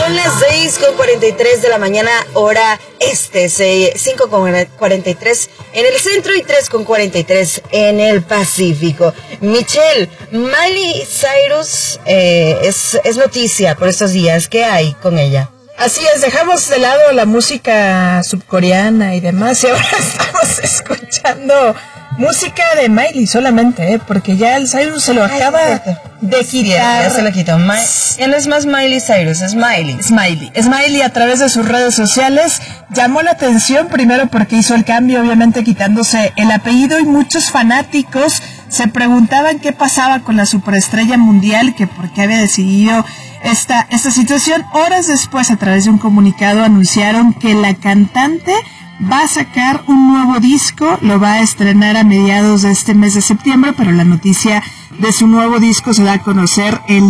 Son las 6:43 de la mañana, hora este, 5:43 en el centro y 3:43 en el Pacífico. Michelle, Miley Cyrus es noticia por estos días. ¿Qué hay con ella? Así es, dejamos de lado la música subcoreana y demás y ahora estamos escuchando música de Miley solamente, porque ya el Cyrus se lo acaba de quitar. Ya se lo quitó. Ya no es más Miley Cyrus, es Miley. Smiley a través de sus redes sociales llamó la atención primero porque hizo el cambio, obviamente quitándose el apellido, y muchos fanáticos se preguntaban qué pasaba con la superestrella mundial, que por qué había decidido esta situación. Horas después, a través de un comunicado, anunciaron que la cantante va a sacar un nuevo disco, lo va a estrenar a mediados de este mes de septiembre, pero la noticia de su nuevo disco se da a conocer el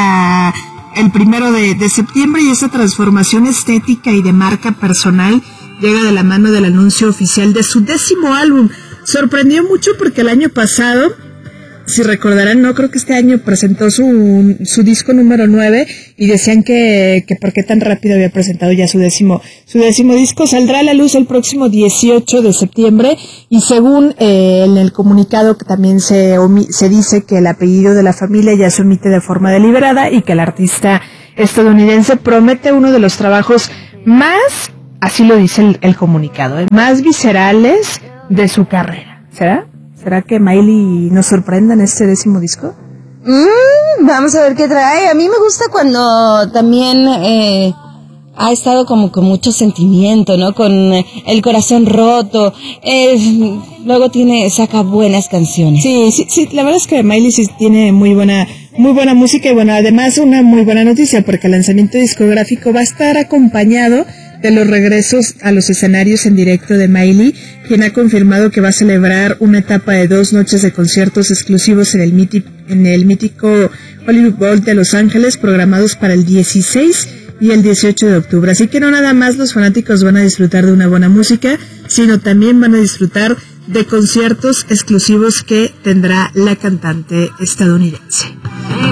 1 de septiembre, y esta transformación estética y de marca personal llega de la mano del anuncio oficial de su 10º álbum. Sorprendió mucho porque el año pasado, si recordarán, no creo que este año presentó su disco número 9 y decían que por qué tan rápido había presentado ya su décimo disco. Saldrá a la luz el próximo 18 de septiembre y según en el comunicado que también se dice que el apellido de la familia ya se omite de forma deliberada y que el artista estadounidense promete uno de los trabajos más, así lo dice el comunicado, más viscerales de su carrera. ¿Será que Miley nos sorprenda en este 10º disco? Vamos a ver qué trae. A mí me gusta cuando también ha estado como con mucho sentimiento, ¿no? Con el corazón roto. Luego saca buenas canciones. Sí, la verdad es que Miley sí tiene muy buena música, y bueno, además una muy buena noticia porque el lanzamiento discográfico va a estar acompañado de los regresos a los escenarios en directo de Miley, quien ha confirmado que va a celebrar una etapa de 2 noches de conciertos exclusivos en el mítico Hollywood Bowl de Los Ángeles, programados para el 16 y el 18 de octubre. Así que no nada más los fanáticos van a disfrutar de una buena música, sino también van a disfrutar de conciertos exclusivos que tendrá la cantante estadounidense.